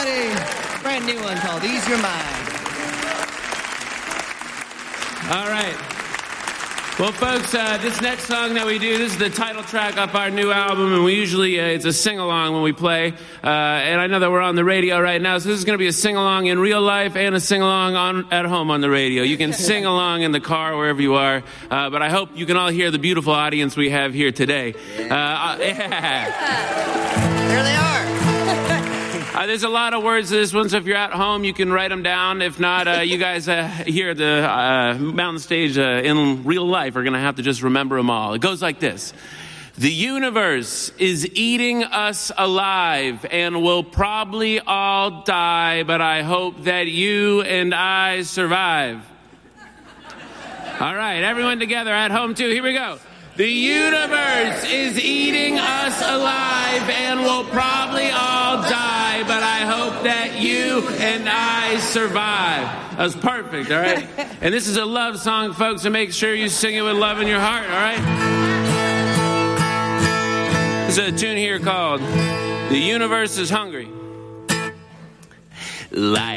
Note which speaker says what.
Speaker 1: everybody. Brand new one called Ease Your Mind.
Speaker 2: All right. Well, folks, this next song that we do, this is the title track off our new album, and we usually, it's a sing-along when we play, and I know that we're on the radio right now, so this is going to be a sing-along in real life and a sing-along at home on the radio. You can sing along in the car, wherever you are, but I hope you can all hear the beautiful audience we have here today.
Speaker 1: Yeah. Here they are.
Speaker 2: There's a lot of words to this one, so if you're at home, you can write them down. If not, you guys here at the mountain stage in real life are going to have to just remember them all. It goes like this. The universe is eating us alive, and we'll probably all die, but I hope that you and I survive. All right, everyone together at home too. Here we go. The universe is eating us alive, and we'll probably all die, but I hope that you and I survive. That was perfect, all right? And this is a love song, folks, so make sure you sing it with love in your heart, all right? There's a tune here called The Universe is Hungry. Life.